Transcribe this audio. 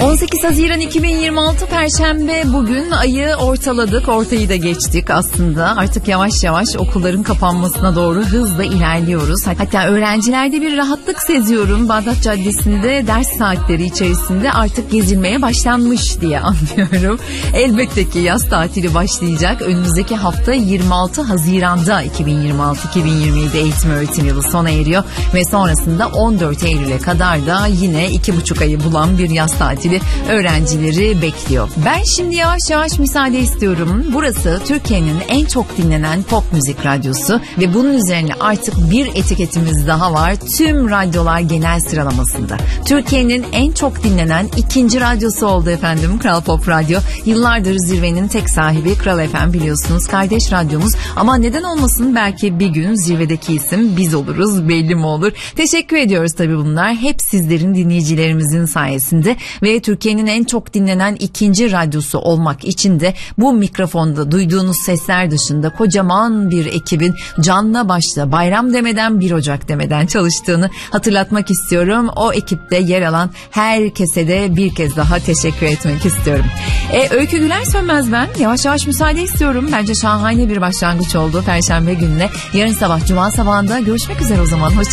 18 Haziran 2026 Perşembe, bugün ayı ortaladık, ortayı da geçtik aslında. Artık yavaş yavaş okulların kapanmasına doğru hızla ilerliyoruz. Hatta öğrencilerde bir rahatlık seziyorum. Bağdat Caddesi'nde ders saatleri içerisinde artık gezilmeye başlanmış diye anlıyorum. Elbette ki yaz tatili başlayacak. Önümüzdeki hafta 26 Haziran'da 2026-2027 eğitim öğretim yılı sona eriyor. Ve sonrasında 14 Eylül'e kadar da yine 2,5 ayı bulan bir yaz tatili öğrencileri bekliyor. Ben şimdi yavaş yavaş müsaade istiyorum. Burası Türkiye'nin en çok dinlenen pop müzik radyosu ve bunun üzerine artık bir etiketimiz daha var. Tüm radyolar genel sıralamasında Türkiye'nin en çok dinlenen ikinci radyosu oldu efendim Kral Pop Radyo. Yıllardır zirvenin tek sahibi Kral FM, biliyorsunuz, kardeş radyomuz, ama neden olmasın, belki bir gün zirvedeki isim biz oluruz, belli mi olur. Teşekkür ediyoruz tabii, bunlar hep sizlerin, dinleyicilerimizin sayesinde ve Türkiye'nin en çok dinlenen ikinci radyosu olmak için de bu mikrofonda duyduğunuz sesler dışında kocaman bir ekibin canla başla bayram demeden 1 Ocak demeden çalıştığını hatırlatmak istiyorum. O ekipte yer alan herkese de bir kez daha teşekkür etmek istiyorum. Öykü Güler Sönmez ben. Yavaş yavaş müsaade istiyorum. Bence şahane bir başlangıç oldu Perşembe gününe. Yarın sabah Cuma sabahında görüşmek üzere o zaman. Hoşçakalın.